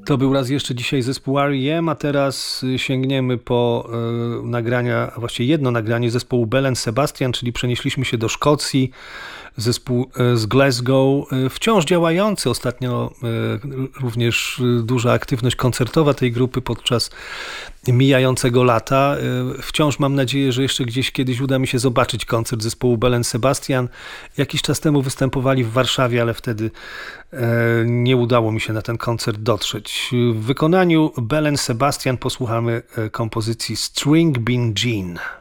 To był raz jeszcze dzisiaj zespół R.E.M., a teraz sięgniemy po nagrania, a właściwie jedno nagranie zespołu Belle & Sebastian, czyli przenieśliśmy się do Szkocji. Zespół z Glasgow, wciąż działający, ostatnio również duża aktywność koncertowa tej grupy podczas mijającego lata. Wciąż mam nadzieję, że jeszcze gdzieś kiedyś uda mi się zobaczyć koncert zespołu Belle & Sebastian. Jakiś czas temu występowali w Warszawie, ale wtedy nie udało mi się na ten koncert dotrzeć. W wykonaniu Belle & Sebastian posłuchamy kompozycji String Bean Jean.